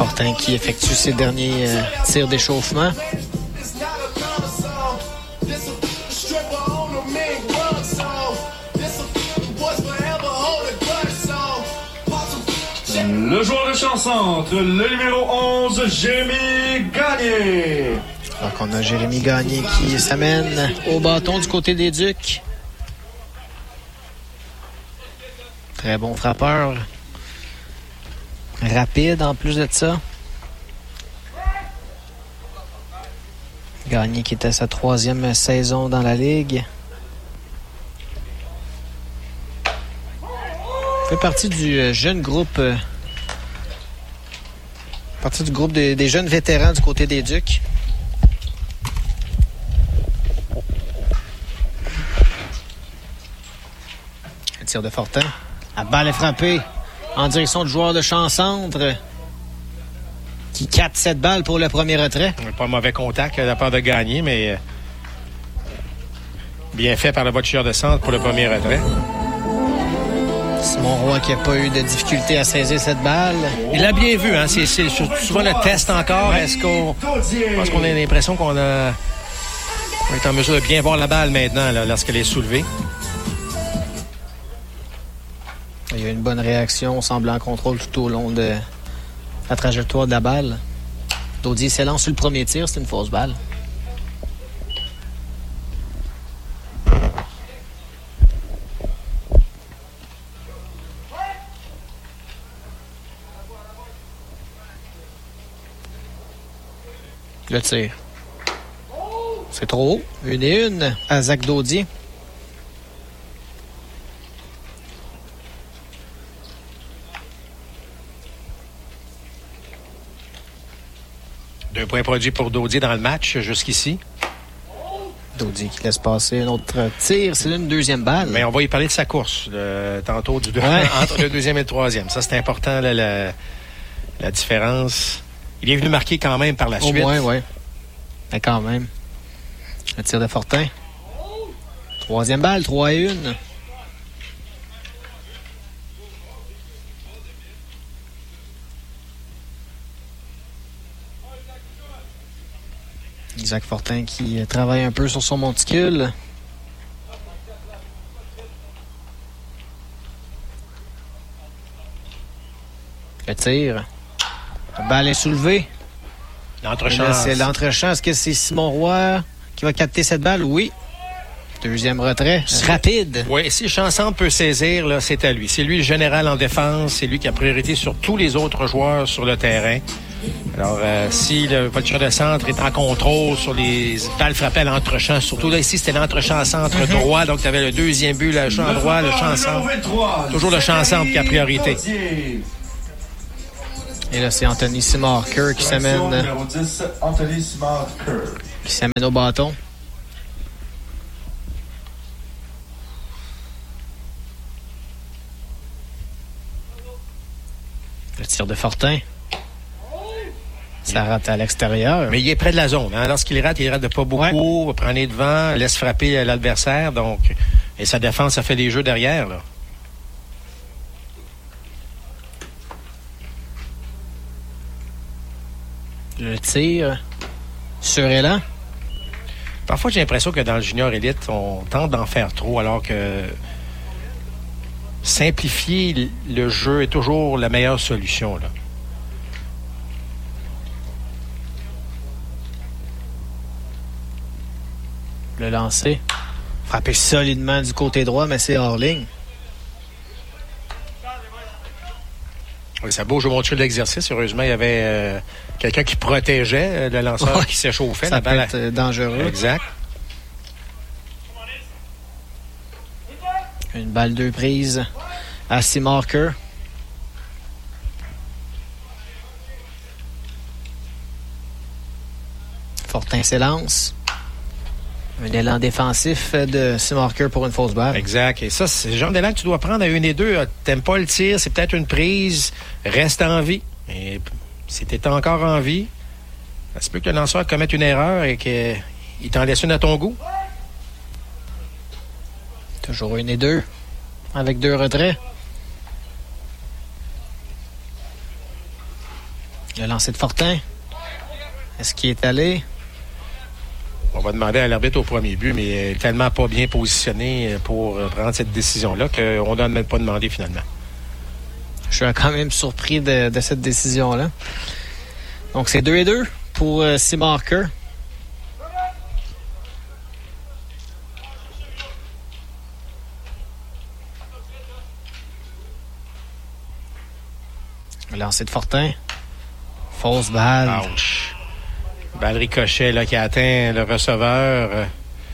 Fortin qui effectue ses derniers tirs d'échauffement. Le joueur de champ-centre, le numéro 11, Jérémy Gagné. Donc on a Jérémy Gagné qui s'amène au bâton du côté des Ducs. Très bon frappeur. Rapide en plus de ça. Gagné qui était sa 3e saison dans la Ligue. Fait partie du jeune groupe. Partie du groupe des jeunes vétérans du côté des Ducs. Un tir de Fortin. La balle est frappée en direction du joueur de champ-centre qui capte cette balle pour le premier retrait. Pas mauvais contact de la part de Gagné, mais bien fait par le voiture de centre pour le premier retrait. Simon Roy qui n'a pas eu de difficulté à saisir cette balle. Il l'a bien vu, hein? C'est souvent le test encore. Est-ce qu'on... Je pense qu'on a l'impression qu'on est en mesure de bien voir la balle maintenant là, lorsqu'elle est soulevée. Il y a une bonne réaction, semble en contrôle tout au long de la trajectoire de la balle. Daudier s'élance sur le premier tir, c'est une fausse balle. Le tir. C'est trop haut. 1-1 à Zach Daudier. Deux points produits pour Daudier dans le match jusqu'ici. Daudier qui laisse passer un autre tir. C'est une deuxième balle. Mais on va y parler de sa course tantôt entre le deuxième et le troisième. Ça, c'est important, la différence. Il est venu marquer quand même par la suite. Au moins, oui. Mais quand même. Le tir de Fortin. Troisième balle, 3-1. Isaac Fortin qui travaille un peu sur son monticule. Le tir. La balle est soulevée. L'entre-champ. C'est l'entre-champ. Est-ce que c'est Simon Roy qui va capter cette balle? Oui. Deuxième retrait. Rapide. Oui, si Chanson peut saisir, là, c'est à lui. C'est lui le général en défense. C'est lui qui a priorité sur tous les autres joueurs sur le terrain. Alors, si le voiture de centre est en contrôle sur les balles frappées à l'entre-champ, surtout là, ici, c'était l'entre-champ centre droit. Donc, tu avais le deuxième but, le champ droit, le champ centre. Toujours le champ centre qui a priorité. Et là, c'est Anthony Simarker qui s'amène. Qui s'amène au bâton. Le tir de Fortin. Ça rate à l'extérieur. Mais il est près de la zone. Hein. Lorsqu'il rate, il rate de pas beaucoup. Va prendre les devants, laisse frapper l'adversaire. Donc, et sa défense, ça fait des jeux derrière. Là. Le tir sur Elan. Parfois, j'ai l'impression que dans le junior élite, on tente d'en faire trop, alors que simplifier le jeu est toujours la meilleure solution. Là. Le lancer. Frappé solidement du côté droit, mais c'est hors ligne. Oui, ça bouge au monticule d'exercice. Heureusement, il y avait quelqu'un qui protégeait le lanceur qui s'échauffait. Ça peut être dangereux. Exact. Une balle deux prises à Simarker. Fortin s'élance. Un élan défensif de Simarker pour une fausse balle. Exact. Et ça, c'est le genre d'élan que tu dois prendre à 1 et 2. T'aimes pas le tir, c'est peut-être une prise. Reste en vie. Et si t'es encore en vie, ça se peut que le lanceur commette une erreur et qu'il t'en laisse une à ton goût. Toujours 1 et 2. Avec 2 retraits. Le lancer de Fortin. Est-ce qu'il est allé? On va demander à l'arbitre au premier but, mais il est tellement pas bien positionné pour prendre cette décision-là qu'on n'a même pas demandé finalement. Je suis quand même surpris de cette décision-là. Donc, c'est 2-2 pour Seamarker. Lancer de Fortin. Fausse balle. Ouch. Balle ricochet là, qui a atteint le receveur.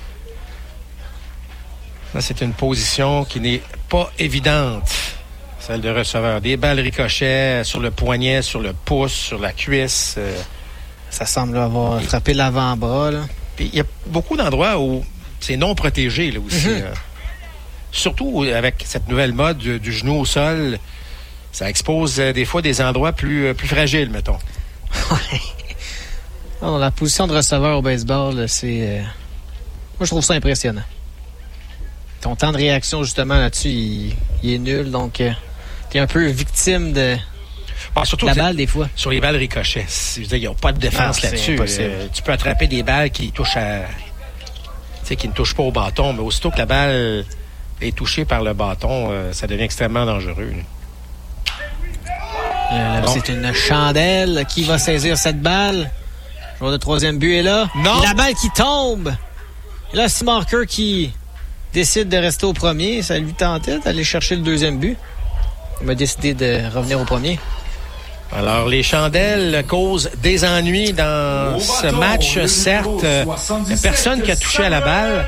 Là, c'est une position qui n'est pas évidente, celle de receveur. Des balles ricochet sur le poignet, sur le pouce, sur la cuisse. Ça semble avoir frappé l'avant-bras. Là. Puis il y a beaucoup d'endroits où c'est non protégé là aussi. Surtout avec cette nouvelle mode du genou au sol. Ça expose des fois des endroits plus fragiles, mettons. Alors, la position de receveur au baseball, là, c'est... Moi, je trouve ça impressionnant. Ton temps de réaction, justement, là-dessus, il est nul. Donc, t'es un peu victime de surtout la balle, des fois. Sur les balles ricochets. Je veux dire, il n'y a pas de défense là-dessus. Tu peux attraper des balles qui touchent à... Tu sais, qui ne touchent pas au bâton. Mais aussitôt que la balle est touchée par le bâton, ça devient extrêmement dangereux. C'est une chandelle qui va saisir cette balle. Le joueur de troisième but est là. Non. La balle qui tombe. Et là, Seamarker qui décide de rester au premier. Ça lui tentait d'aller chercher le deuxième but. Il m'a décidé de revenir au premier. Alors, les chandelles causent des ennuis dans ce match. Certes, il n'y a personne qui a touché à la balle.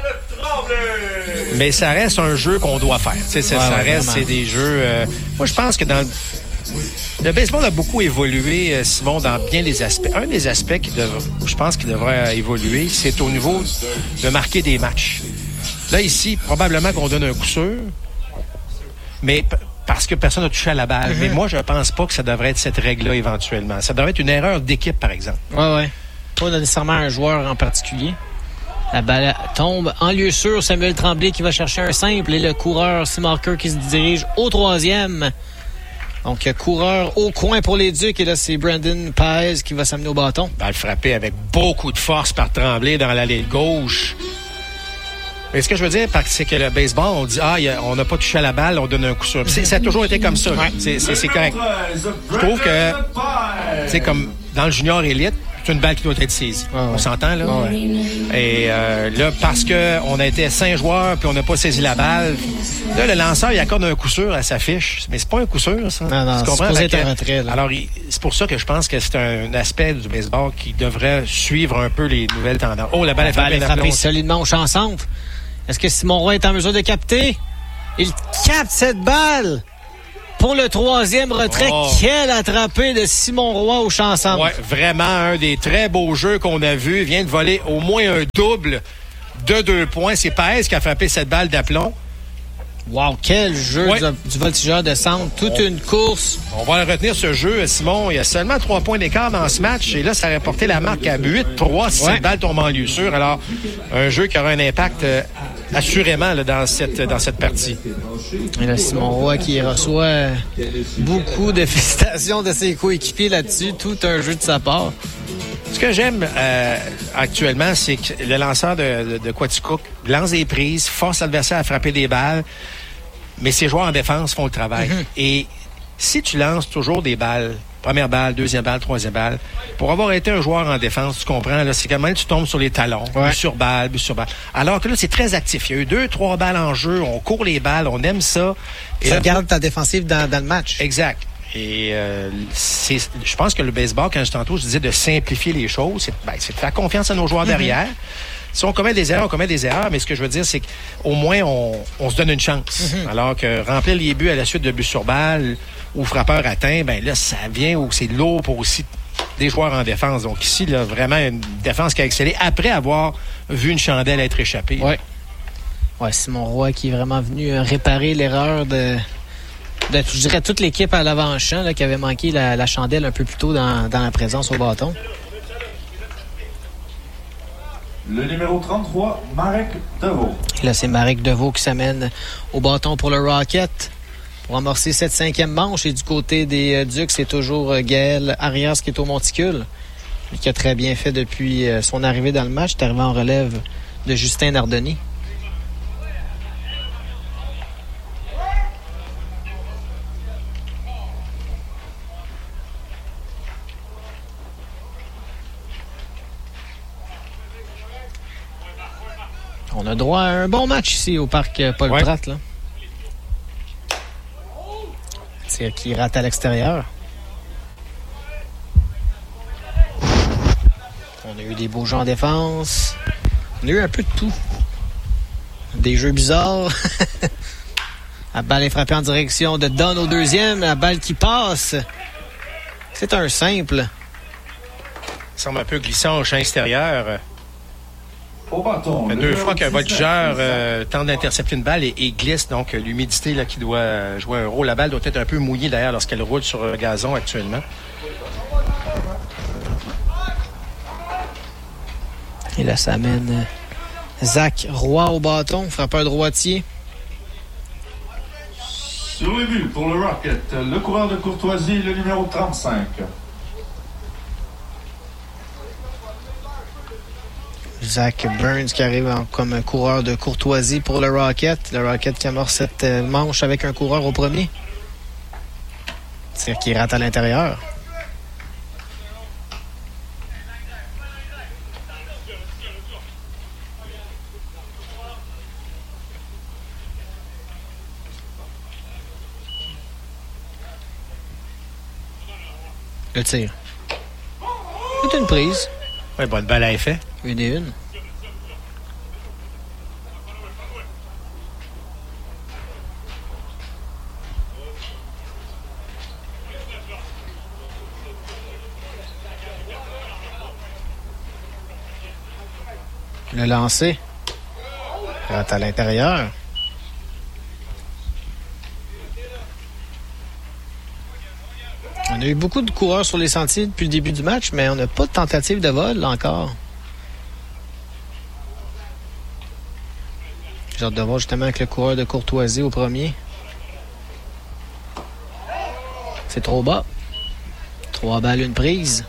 Mais ça reste un jeu qu'on doit faire. C'est des jeux... moi, je pense que dans... Le baseball a beaucoup évolué, Simon, dans bien des aspects. Un des aspects je pense qu'il devrait évoluer, c'est au niveau de marquer des matchs. Là, ici, probablement qu'on donne un coup sûr, mais parce que personne n'a touché à la balle. Mais moi, je pense pas que ça devrait être cette règle-là éventuellement. Ça devrait être une erreur d'équipe, par exemple. Oui. Pas nécessairement un joueur en particulier. La balle tombe en lieu sûr. Samuel Tremblay qui va chercher un simple et le coureur Seamarker qui se dirige au troisième. Donc, coureur au coin pour les Ducs. Et là, c'est Brandon Paez qui va s'amener au bâton. Balle frappée avec beaucoup de force par Tremblay dans l'allée gauche. Mais ce que je veux dire, c'est que le baseball, on dit, on n'a pas touché à la balle, on donne un coup sûr. Ça a toujours été comme ça. Ouais. C'est correct. Je trouve que, c'est comme dans le junior élite, c'est une balle qui doit être saisie. On s'entend, là? Et là, parce qu'on a été 5 joueurs puis on n'a pas saisi la balle, là, le lanceur, il accorde un coup sûr à sa fiche. Mais c'est pas un coup sûr, ça. Non, c'est supposé être un retrait. Là. Alors, c'est pour ça que je pense que c'est un aspect du baseball qui devrait suivre un peu les nouvelles tendances. Oh, la balle est frappée solidement au champ centre. Est-ce que Simon Roy est en mesure de capter? Il capte cette balle pour le troisième retrait. Quelle attrapée de Simon Roy au champ centre. Oui, vraiment un des très beaux jeux qu'on a vu. Il vient de voler au moins un double de 2 points. C'est Paez qui a frappé cette balle d'aplomb. Wow, quel jeu du voltigeur de centre. Toute une course. On va retenir ce jeu, Simon. Il y a seulement 3 points d'écart dans ce match. Et là, ça aurait porté la marque à 8-3 si cette balle tombe en lieu sûr. Alors, un jeu qui aura un impact assurément là, dans cette partie. Et là, Simon Roy qui reçoit beaucoup de félicitations de ses coéquipiers là-dessus. Tout un jeu de sa part. Ce que j'aime actuellement, c'est que le lanceur de Quaticook lance des prises, force l'adversaire à frapper des balles, mais ses joueurs en défense font le travail. Et si tu lances toujours des balles, première balle, deuxième balle, troisième balle, pour avoir été un joueur en défense, tu comprends, là, c'est quand même tu tombes sur les talons, but sur balle. Alors que là, c'est très actif. Il y a eu 2-3 balles en jeu, on court les balles, on aime ça. Et ça garde ta défensive dans le match. Exact. Et je pense que le baseball, quand tantôt je disais de simplifier les choses, c'est de faire confiance à nos joueurs derrière. Si on commet des erreurs, on commet des erreurs, mais ce que je veux dire, c'est qu'au moins, on se donne une chance. Alors que remplir les buts à la suite de buts sur balle ou frappeur atteint, là, ça vient où c'est lourd pour aussi des joueurs en défense. Donc ici, là, vraiment une défense qui a excellé après avoir vu une chandelle être échappée. Ouais, Simon Roy qui est vraiment venu réparer l'erreur de je dirais toute l'équipe à l'avant-champ là, qui avait manqué la chandelle un peu plus tôt dans la présence au bâton. Le numéro 33, Marek Deveau. Et là, c'est Marek Deveau qui s'amène au bâton pour le Rocket. pour amorcer cette 5e manche. Et du côté des Ducs, c'est toujours Gaël Arias qui est au monticule. Lui qui a très bien fait depuis son arrivée dans le match. Il est arrivé en relève de Justin Nardoni. On a droit à un bon match ici au parc Paul Pratt. Là. Tir qui rate à l'extérieur. On a eu des beaux jeux en défense. On a eu un peu de tout. Des jeux bizarres. La balle est frappée en direction de Don au deuxième. La balle qui passe. C'est un simple. Il semble un peu glissant au champ extérieur. Au bâton. Ça fait 2 fois qu'un voltigeur tente d'intercepter une balle et glisse. Donc, l'humidité là, qui doit jouer un rôle. La balle doit être un peu mouillée d'ailleurs lorsqu'elle roule sur le gazon actuellement. Et là, ça amène Zach Roy au bâton, frappeur droitier. Sur les buts pour le Rocket, le coureur de courtoisie, le numéro 35. Zach Burns qui arrive comme un coureur de courtoisie pour le Rocket. Le Rocket qui amorce cette manche avec un coureur au premier. Tir qui rate à l'intérieur. Le tir. C'est une prise. Oui, bonne balle à effet. Une et une. Le lancer. Rate à l'intérieur. On a eu beaucoup de coureurs sur les sentiers depuis le début du match, mais on n'a pas de tentative de vol là, encore. J'ai hâte de voir justement avec le coureur de courtoisie au premier. C'est trop bas. 3 balles, une prise.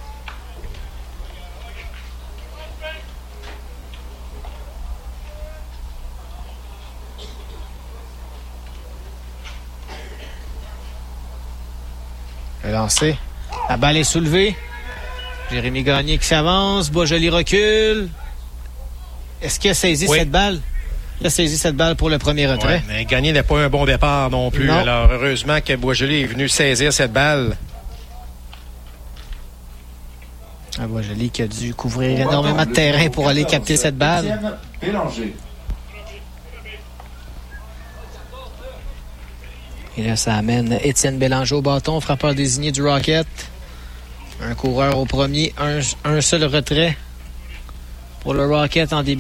Le lancer. La balle est soulevée. Jérémy Gagné qui s'avance. Boisjoli recule. Est-ce qu'il a saisi cette balle? Il a saisi cette balle pour le premier retrait. Ouais, mais Gagné n'a pas eu un bon départ non plus. Non. Alors, heureusement que Boisjoli est venu saisir cette balle. Boisjoli qui a dû couvrir énormément de terrain pour aller capter cette balle. Et là, ça amène Étienne Bélanger au bâton, frappeur désigné du Rocket. Un coureur au premier, un seul retrait pour le Rocket en début.